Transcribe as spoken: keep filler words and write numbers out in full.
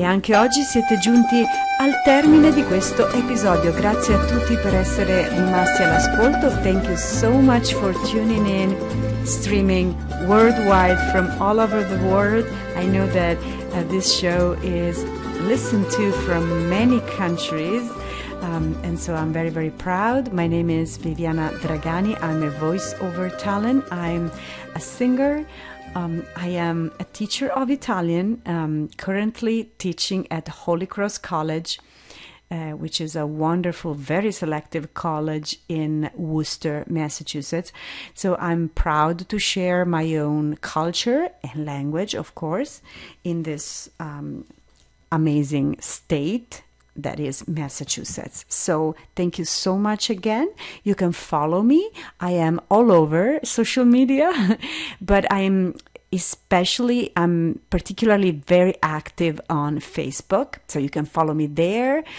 E anche oggi siete giunti al termine di questo episodio. Grazie a tutti per essere rimasti all'ascolto. Thank you so much for tuning in, streaming worldwide from all over the world. I know that uh, this show is listened to from many countries. Um, and so I'm very, very proud. My name is Viviana Dragani. I'm a voiceover talent. I'm a singer. Um, I am a teacher of Italian, um, currently teaching at Holy Cross College, uh, which is a wonderful, very selective college in Worcester, Massachusetts. So I'm proud to share my own culture and language, of course, in this um, amazing state that is Massachusetts. So thank you so much again. You can follow me. I am all over social media, but I'm especially, I'm particularly very active on Facebook. So you can follow me there.